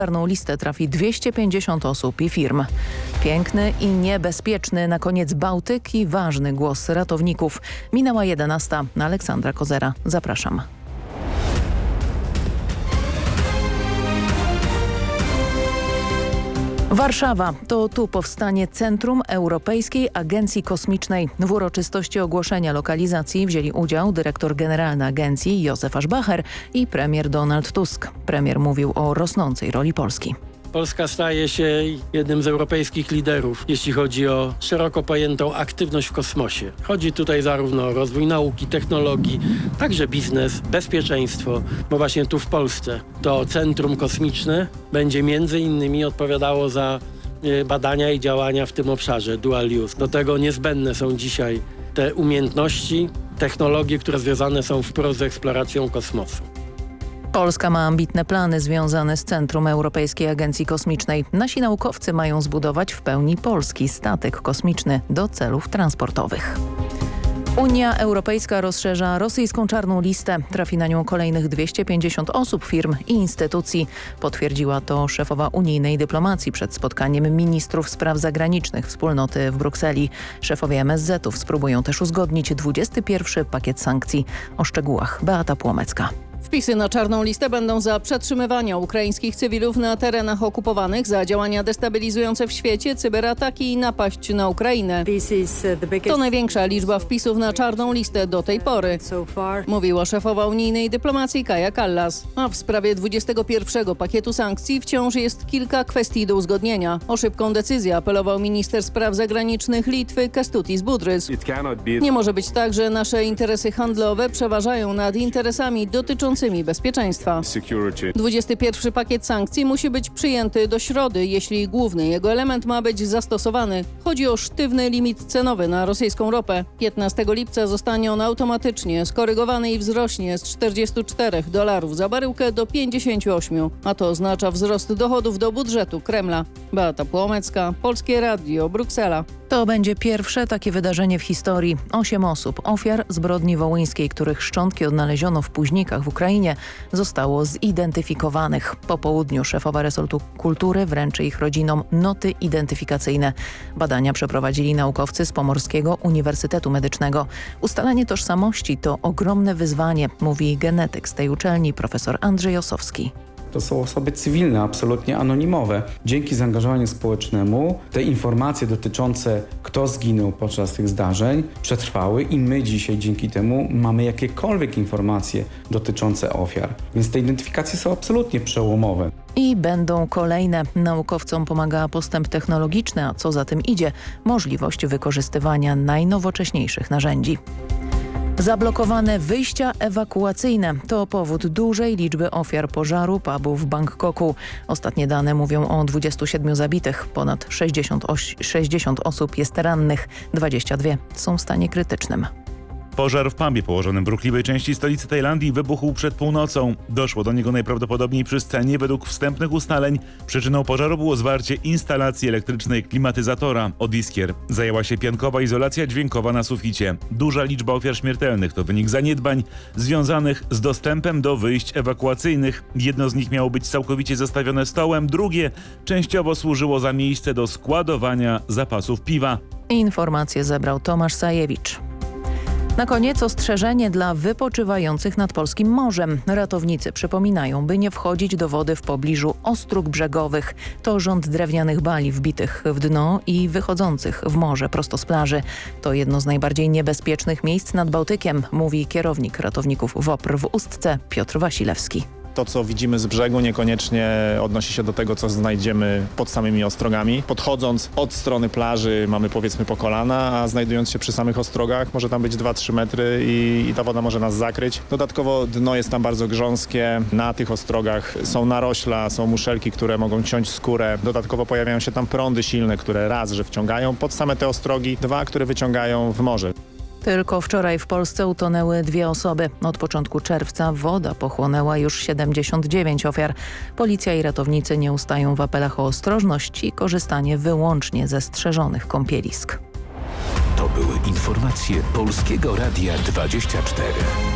czarną listę trafi 250 osób i firm. Piękny i niebezpieczny na koniec Bałtyk i ważny głos ratowników. Minęła 11. Aleksandra Kozera. Zapraszam. Warszawa. To tu powstanie Centrum Europejskiej Agencji Kosmicznej. W uroczystości ogłoszenia lokalizacji wzięli udział dyrektor generalny agencji Józef Aschbacher i premier Donald Tusk. Premier mówił o rosnącej roli Polski. Polska staje się jednym z europejskich liderów, jeśli chodzi o szeroko pojętą aktywność w kosmosie. Chodzi tutaj zarówno o rozwój nauki, technologii, także biznes, bezpieczeństwo, bo właśnie tu w Polsce to Centrum Kosmiczne będzie między innymi odpowiadało za badania i działania w tym obszarze dual use. Do tego niezbędne są dzisiaj te umiejętności, technologie, które związane są wprost z eksploracją kosmosu. Polska ma ambitne plany związane z Centrum Europejskiej Agencji Kosmicznej. Nasi naukowcy mają zbudować w pełni polski statek kosmiczny do celów transportowych. Unia Europejska rozszerza rosyjską czarną listę. Trafi na nią kolejnych 250 osób, firm i instytucji. Potwierdziła to szefowa unijnej dyplomacji przed spotkaniem ministrów spraw zagranicznych wspólnoty w Brukseli. Szefowie MSZ-ów spróbują też uzgodnić 21 pakiet sankcji. O szczegółach Beata Płomecka. Wpisy na czarną listę będą za przetrzymywania ukraińskich cywilów na terenach okupowanych, za działania destabilizujące w świecie, cyberataki i napaść na Ukrainę. To największa liczba wpisów na czarną listę do tej pory, mówiła szefowa unijnej dyplomacji Kaja Kallas. A w sprawie 21 pakietu sankcji wciąż jest kilka kwestii do uzgodnienia. O szybką decyzję apelował minister spraw zagranicznych Litwy Kęstutis Budrys. Nie może być tak, że nasze interesy handlowe przeważają nad interesami dotyczącymi bezpieczeństwa. 21 pakiet sankcji musi być przyjęty do środy, jeśli główny jego element ma być zastosowany. Chodzi o sztywny limit cenowy na rosyjską ropę. 15 lipca zostanie on automatycznie skorygowany i wzrośnie z $44 za baryłkę do 58, a to oznacza wzrost dochodów do budżetu Kremla. Beata Płomecka, Polskie Radio, Bruksela. To będzie pierwsze takie wydarzenie w historii. 8 osób, ofiar zbrodni wołyńskiej, których szczątki odnaleziono w Późnikach w Ukrainie, zostało zidentyfikowanych. Po południu szefowa resortu kultury wręczy ich rodzinom noty identyfikacyjne. Badania przeprowadzili naukowcy z Pomorskiego Uniwersytetu Medycznego. Ustalanie tożsamości to ogromne wyzwanie, mówi genetyk z tej uczelni profesor Andrzej Osowski. To są osoby cywilne, absolutnie anonimowe. Dzięki zaangażowaniu społecznemu te informacje dotyczące kto zginął podczas tych zdarzeń przetrwały i my dzisiaj dzięki temu mamy jakiekolwiek informacje dotyczące ofiar. Więc te identyfikacje są absolutnie przełomowe. I będą kolejne. Naukowcom pomaga postęp technologiczny, a co za tym idzie, możliwość wykorzystywania najnowocześniejszych narzędzi. Zablokowane wyjścia ewakuacyjne to powód dużej liczby ofiar pożaru pubu w Bangkoku. Ostatnie dane mówią o 27 zabitych, ponad 60 osób jest rannych, 22 są w stanie krytycznym. Pożar w pubie położonym w ruchliwej części stolicy Tajlandii wybuchł przed północą. Doszło do niego najprawdopodobniej przy scenie. Według wstępnych ustaleń przyczyną pożaru było zwarcie instalacji elektrycznej klimatyzatora od iskier. Zajęła się piankowa izolacja dźwiękowa na suficie. Duża liczba ofiar śmiertelnych to wynik zaniedbań związanych z dostępem do wyjść ewakuacyjnych. Jedno z nich miało być całkowicie zastawione stołem, drugie częściowo służyło za miejsce do składowania zapasów piwa. Informacje zebrał Tomasz Sajewicz. Na koniec ostrzeżenie dla wypoczywających nad polskim morzem. Ratownicy przypominają, by nie wchodzić do wody w pobliżu ostróg brzegowych. To rząd drewnianych bali wbitych w dno i wychodzących w morze prosto z plaży. To jedno z najbardziej niebezpiecznych miejsc nad Bałtykiem, mówi kierownik ratowników WOPR w Ustce Piotr Wasilewski. To, co widzimy z brzegu, niekoniecznie odnosi się do tego, co znajdziemy pod samymi ostrogami. Podchodząc od strony plaży mamy powiedzmy po kolana, a znajdując się przy samych ostrogach może tam być 2-3 metry i ta woda może nas zakryć. Dodatkowo dno jest tam bardzo grząskie. Na tych ostrogach są narośla, są muszelki, które mogą ciąć skórę. Dodatkowo pojawiają się tam prądy silne, które raz, że wciągają pod same te ostrogi, dwa, które wyciągają w morze. Tylko wczoraj w Polsce utonęły 2 osoby. Od początku czerwca woda pochłonęła już 79 ofiar. Policja i ratownicy nie ustają w apelach o ostrożność i korzystanie wyłącznie ze strzeżonych kąpielisk. To były informacje Polskiego Radia 24.